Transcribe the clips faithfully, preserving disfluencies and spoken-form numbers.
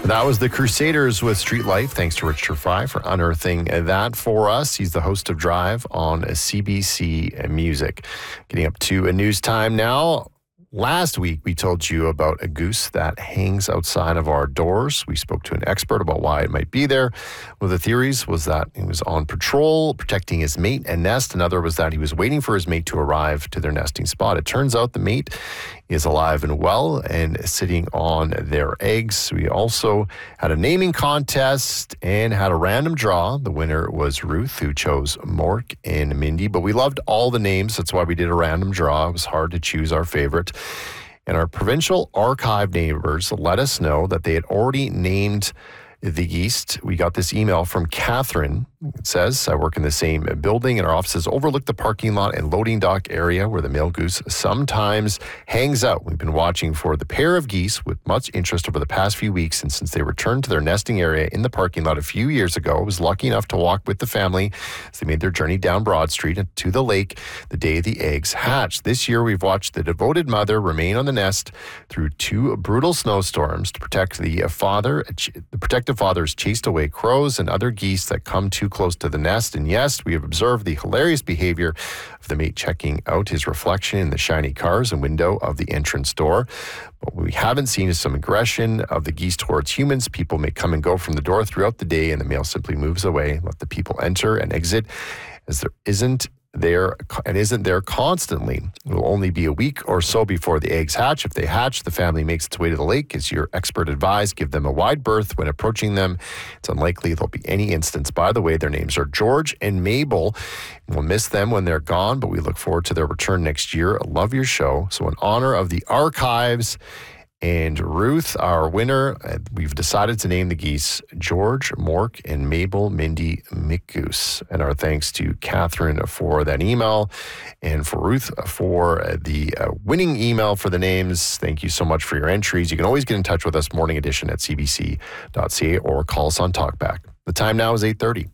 That was the Crusaders with Street Life. Thanks to Richard Fry for unearthing that for us. He's the host of Drive on C B C Music. Getting up to a news time now. Last week, we told you about a goose that hangs outside of our doors. We spoke to an expert about why it might be there. One of the theories was that he was on patrol, protecting his mate and nest. Another was that he was waiting for his mate to arrive to their nesting spot. It turns out the mate is alive and well and sitting on their eggs. We also had a naming contest and had a random draw. The winner was Ruth, who chose Mork and Mindy, but we loved all the names. That's why we did a random draw. It was hard to choose our favorite. And our provincial archive neighbors let us know that they had already named the geese. We got this email from Catherine. It says, I work in the same building and our offices overlook the parking lot and loading dock area where the male goose sometimes hangs out. We've been watching for the pair of geese with much interest over the past few weeks, and since they returned to their nesting area in the parking lot a few years ago, I was lucky enough to walk with the family as they made their journey down Broad Street and to the lake the day the eggs hatched. This year, we've watched the devoted mother remain on the nest through two brutal snowstorms to protect the father. The protective fathers chased away crows and other geese that come too close to the nest. And yes, we have observed the hilarious behavior of the mate checking out his reflection in the shiny cars and window of the entrance door. But what we haven't seen is some aggression of the geese towards humans. People may come and go from the door throughout the day, and the male simply moves away, let the people enter and exit, as there isn't there and isn't there constantly. It will only be a week or so before the eggs hatch. If they hatch, the family makes its way to the lake. As your expert advised, give them a wide berth when approaching them. It's unlikely there'll be any instance. By the way, their names are George and Mabel. We'll miss them when they're gone, but we look forward to their return next year. I love your show. So in honor of the archives and Ruth, our winner, we've decided to name the geese George, Mork, and Mabel, Mindy, McGoose. And our thanks to Catherine for that email and for Ruth for the uh, winning email for the names. Thank you so much for your entries. You can always get in touch with us, morning edition at c b c dot c a, or call us on Talkback. The time now is eight thirty.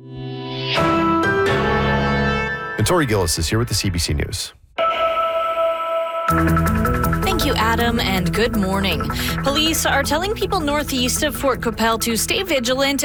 And Tori Gillis is here with the C B C News. Thank you, Adam, and good morning. Police are telling people northeast of Fort Qu'Appelle to stay vigilant